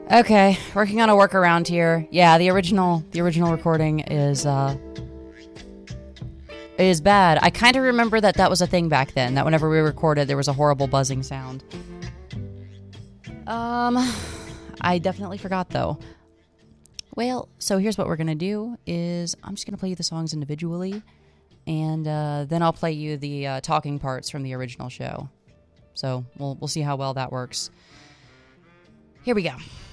Okay, working on a workaround here. Yeah, the original recording is bad. I kind of remember that was a thing back then, that whenever we recorded, there was a horrible buzzing sound. I definitely forgot, though. Well, so here's what we're going to do is I'm just going to play you the songs individually, and then I'll play you the talking parts from the original show. So we'll see how well that works. Here we go.